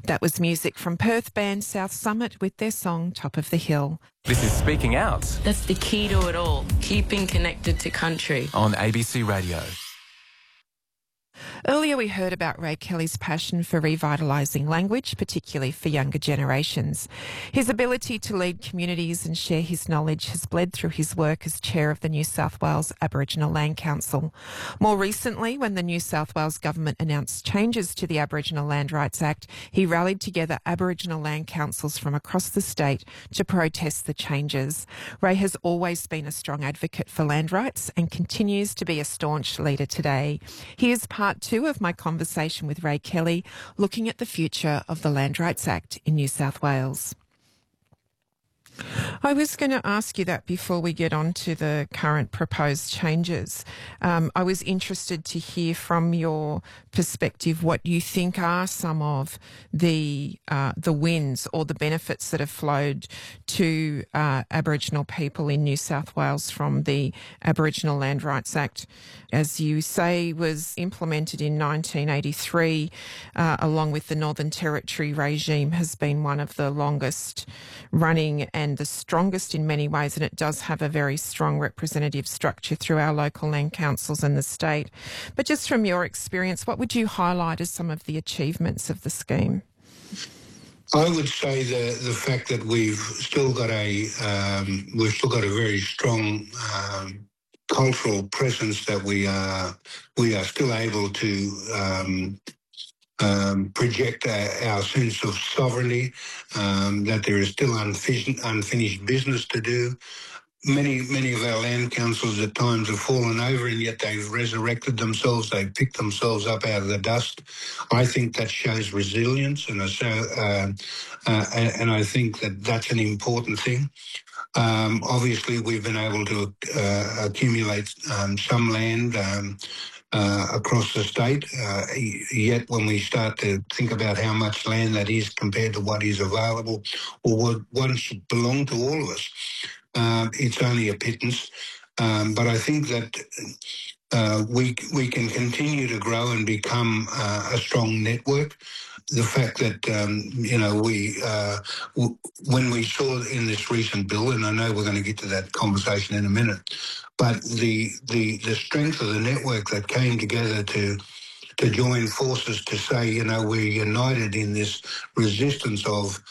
That was music from Perth band South Summit with their song Top of the Hill. This is Speaking Out That's the key to it all, keeping connected to country. on ABC Radio. Earlier we heard about Ray Kelly's passion for revitalising language, particularly for younger generations. His ability to lead communities and share his knowledge has bled through his work as chair of the New South Wales Aboriginal Land Council. More recently, when the New South Wales government announced changes to the Aboriginal Land Rights Act, he rallied together Aboriginal land councils from across the state to protest the changes. Ray has always been a strong advocate for land rights and continues to be a staunch leader today. Here's part two of my conversation with Ray Kelly, looking at the future of the Land Rights Act in New South Wales. I was going to ask you that before we get on to the current proposed changes. I was interested to hear from your perspective what you think are some of the wins or the benefits that have flowed to Aboriginal people in New South Wales from the Aboriginal Land Rights Act, as you say, was implemented in 1983, along with the Northern Territory regime, has been one of the longest running and the strongest in many ways, and it does have a very strong representative structure through our local land councils and the state. But just from your experience, what would you highlight as some of the achievements of the scheme? I would say the fact that we've still got a very strong cultural presence, that we are still able to project our sense of sovereignty, that there is still unfinished business to do. Many of our land councils at times have fallen over, and yet they've resurrected themselves. They've picked themselves up out of the dust. I think that shows resilience, and I think that that's an important thing. Obviously, we've been able to accumulate some land across the state, yet when we start to think about how much land that is compared to what is available or what once belonged to all of us, it's only a pittance. But I think that we can continue to grow and become a strong network. The fact that, when we saw in this recent bill, and I know we're going to get to that conversation in a minute, but the strength of the network that came together to join forces to say, we're united in this resistance of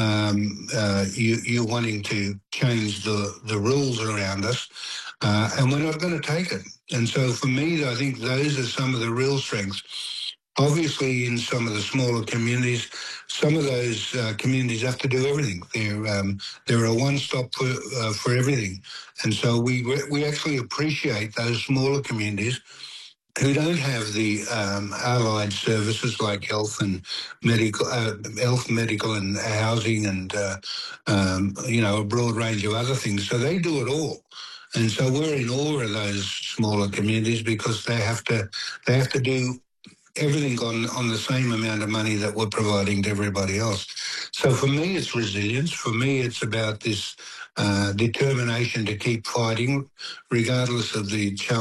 you wanting to change the rules around us, and we're not going to take it. And so for me, I think those are some of the real strengths. Obviously, in some of the smaller communities, some of those communities have to do everything. They're a one-stop for everything. And so we actually appreciate those smaller communities who don't have the allied services like health, medical and housing, and a broad range of other things. So they do it all. And so we're in awe of those smaller communities because they have to do everything on the same amount of money that we're providing to everybody else. So for me, it's resilience. For me, it's about this determination to keep fighting, regardless of the challenge.